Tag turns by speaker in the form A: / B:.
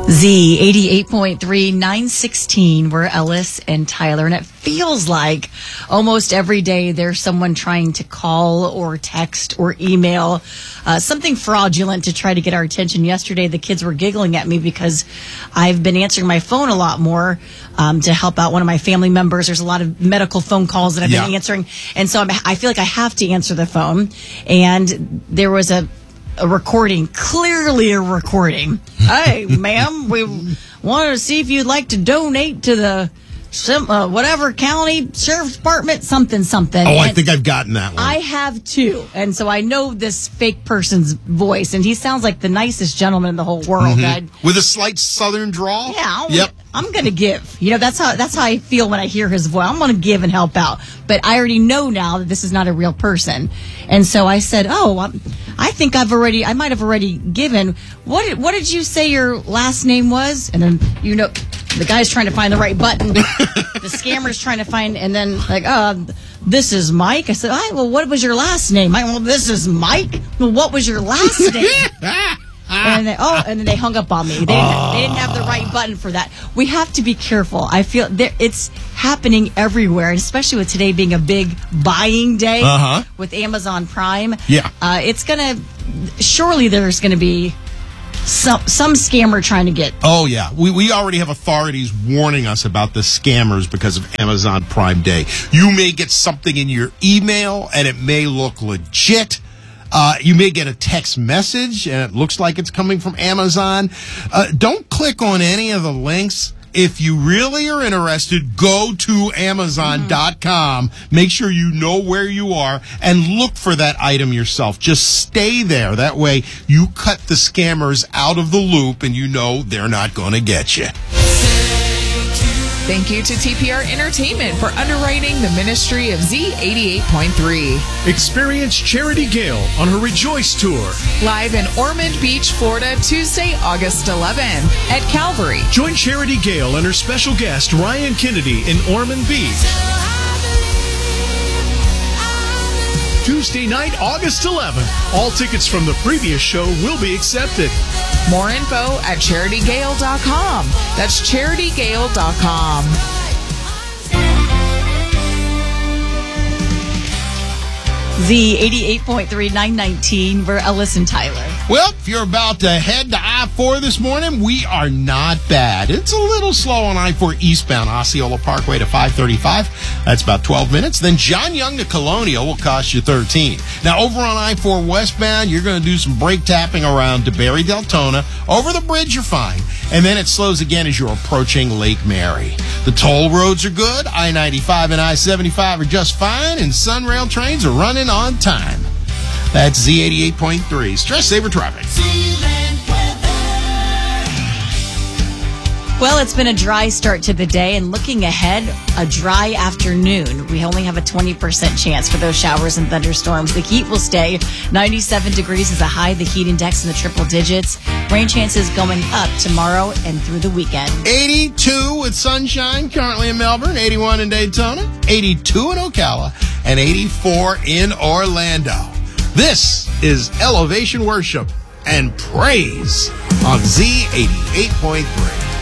A: Z88.3, 916, we're Ellis and Tyler, and it feels like almost every day there's someone trying to call or text or email something fraudulent to try to get our attention. Yesterday, the kids were giggling at me because I've been answering my phone a lot more to help out one of my family members. There's a lot of medical phone calls that I've been answering, and so I feel like I have to answer the phone, and there was a recording, clearly a recording. Hey, ma'am, we wanted to see if you'd like to donate to the whatever county sheriff's department, something.
B: Oh, I think I've gotten that one.
A: I have too, and so I know this fake person's voice, and he sounds like the nicest gentleman in the whole world.
B: With a slight southern drawl.
A: Yeah, I'm going to give. You know, that's how I feel when I hear his voice. I'm going to give and help out, but I already know now that this is not a real person, and so I said, I think I might have already given. What did you say your last name was? And then, the guy's trying to find the right button. The scammer's trying to find, and then this is Mike. I said, well, what was your last name? Well, this is Mike. Well, what was your last name? And then they hung up on me. They didn't have the right button for that. We have to be careful. I feel it's happening everywhere, especially with today being a big buying day with Amazon Prime.
B: Yeah,
A: surely there's going to be some scammer trying to get.
B: Oh yeah, we already have authorities warning us about the scammers because of Amazon Prime Day. You may get something in your email and it may look legit. You may get a text message and it looks like it's coming from Amazon. Don't click on any of the links. If you really are interested, go to Amazon.com. Make sure you know where you are and look for that item yourself. Just stay there. That way you cut the scammers out of the loop and you know they're not going to get you.
C: Thank you to TPR Entertainment for underwriting the ministry of Z88.3.
D: Experience Charity Gale on her Rejoice Tour.
C: Live in Ormond Beach, Florida, Tuesday, August 11th at Calvary.
D: Join Charity Gale and her special guest, Ryan Kennedy, in Ormond Beach. Tuesday night, August 11th. All tickets from the previous show will be accepted.
C: More info at CharityGale.com. That's CharityGale.com.
A: Z88.3, 919, we're Ellis and Tyler.
B: Well, if you're about to head to I-4 this morning, we are not bad. It's a little slow on I-4 eastbound, Osceola Parkway to 535. That's about 12 minutes. Then John Young to Colonial will cost you 13. Now, over on I-4 westbound, you're going to do some brake tapping around DeBerry Deltona. Over the bridge, you're fine. And then it slows again as you're approaching Lake Mary. The toll roads are good. I-95 and I-75 are just fine. And Sunrail trains are running on time. That's Z88.3. Stress Saver Traffic.
A: Well, it's been a dry start to the day, and looking ahead, a dry afternoon. We only have a 20% chance for those showers and thunderstorms. The heat will stay. 97 degrees is a high. The heat index in the triple digits. Rain chances going up tomorrow and through the weekend.
B: 82 with sunshine currently in Melbourne, 81 in Daytona, 82 in Ocala, and 84 in Orlando. This is Elevation Worship and Praise on Z88.3.